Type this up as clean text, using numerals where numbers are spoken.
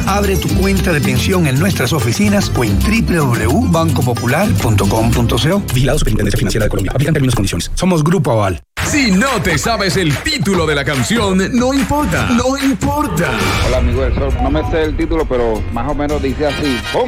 Abre tu cuenta de pensión en nuestras oficinas o en www.bancopopular.com.co. Vigilado Superintendencia Financiera de Colombia. Aplican términos y condiciones. Somos Grupo Aval. Si no te sabes el título de la canción, no importa. No importa. Hola, amigo del sol. No me sé el título, pero más o menos dice así. ¿Cómo?